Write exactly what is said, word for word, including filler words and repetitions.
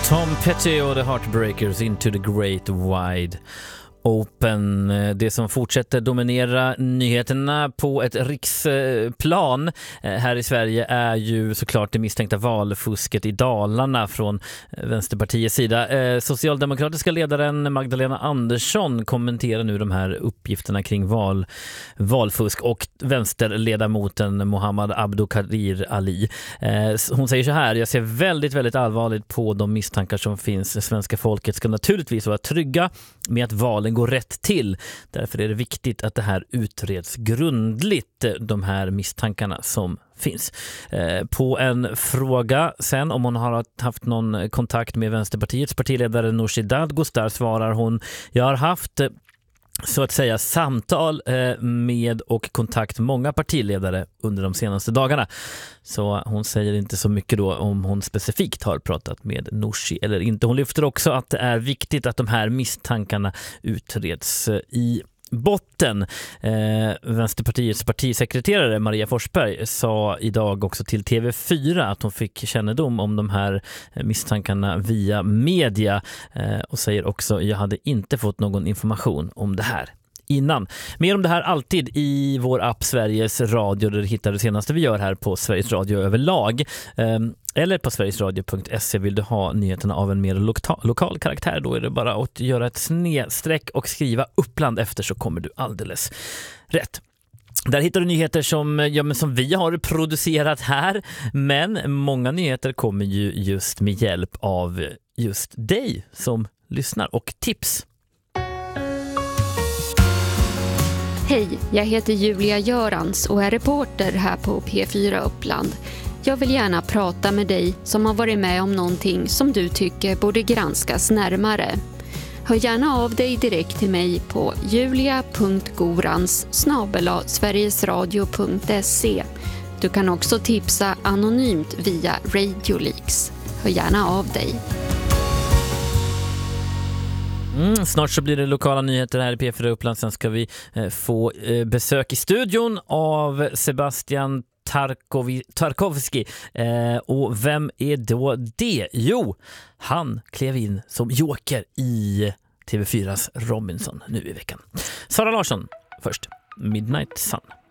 Tom Petty och The Heartbreakers, Into the Great Wide Open. Det som fortsätter dominera nyheterna på ett riksplan här i Sverige är ju såklart det misstänkta valfusket i Dalarna från Vänsterpartiets sida. Socialdemokratiska ledaren Magdalena Andersson kommenterar nu de här uppgifterna kring val, valfusk och vänsterledamoten Mohammad Abdulkadir Ali. Hon säger så här: jag ser väldigt, väldigt allvarligt på de misstankar som finns. Svenska folket ska naturligtvis vara trygga med att valen går rätt till. Därför är det viktigt att det här utreds grundligt, de här misstankarna som finns. Eh, på en fråga sen om hon har haft någon kontakt med Vänsterpartiets partiledare Nooshi Dadgostar svarar hon: jag har haft så att säga samtal eh, med och kontakt många partiledare under de senaste dagarna. Så hon säger inte så mycket då om hon specifikt har pratat med Nooshi eller inte. Hon lyfter också att det är viktigt att de här misstankarna utreds i botten. Eh, Vänsterpartiets partisekreterare Maria Forsberg sa idag också till T V fyra att hon fick kännedom om de här misstankarna via media eh, och säger också: jag hade inte fått någon information om det här innan. Mer om det här alltid i vår app Sveriges Radio, där du hittar det senaste vi gör här på Sveriges Radio överlag. Eh, eller på sverigesradio punkt se. Vill du ha nyheterna av en mer loka- lokal karaktär, då är det bara att göra ett snedstreck och skriva Uppland efter, så kommer du alldeles rätt. Där hittar du nyheter som, ja, men som vi har producerat här, men många nyheter kommer ju just med hjälp av just dig som lyssnar och tips. Hej, jag heter Julia Görans och är reporter här på P fyra Uppland. Jag vill gärna prata med dig som har varit med om någonting som du tycker borde granskas närmare. Hör gärna av dig direkt till mig på julia punkt gorans snabel-a sverigesradio punkt se. Du kan också tipsa anonymt via Radio Leaks. Hör gärna av dig. Mm, snart så blir det lokala nyheter här i P fyra Uppland. Sen ska vi eh, få eh, besök i studion av Sebastian Tarkovi, Tarkovsky. Eh, och vem är då det? Jo, han klev in som joker i T V fyras Robinson nu i veckan. Sara Larsson först. Midnight Sun.